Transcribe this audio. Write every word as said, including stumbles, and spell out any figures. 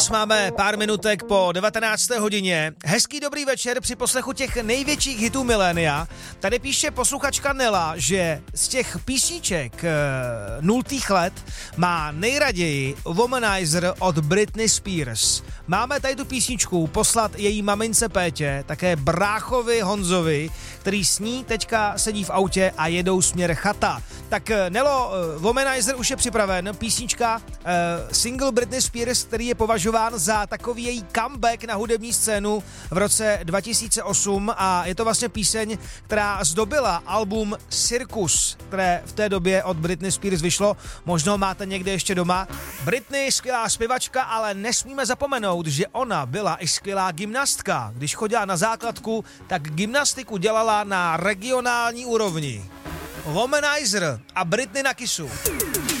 Máme pár minutek po devatenácté hodině. Hezký dobrý večer při poslechu těch největších hitů milénia. Tady píše posluchačka Nela, že z těch písniček e, nultých let má nejraději Womanizer od Britney Spears. Máme tady tu písničku poslat její mamince Pétě, také bráchovi Honzovi, který s ní teďka sedí v autě a jedou směr chata. Tak Nelo, Womanizer už je připraven, písnička, e, single Britney Spears, který je považován za takový její comeback na hudební scénu v roce dva tisíce osm a je to vlastně píseň, která zdobila album Circus, které v té době od Britney Spears vyšlo. Možná máte někde ještě doma. Britney, skvělá zpěvačka, ale nesmíme zapomenout, že ona byla i skvělá gymnastka. Když chodila na základku, tak gymnastiku dělala na regionální úrovni. Womanizer a Britney na kisu.